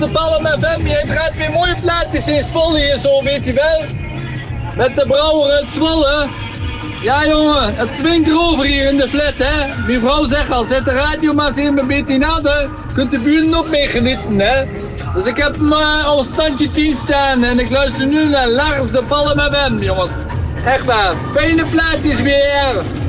de ballen met hem. Je draait weer mooie plaatjes in Zwolle hier zo, weet je wel. Met de brouwer uit Zwolle. Ja jongen, het swingt erover hier in de flat hè. Mijn vrouw zegt al, zet de radio maar eens in een beetje nader. Kunt de buren ook mee genieten hè. Dus ik heb hem op standje 10 staan en ik luister nu naar Lars de ballen met hem jongens. Echt waar, fijne plaatjes weer.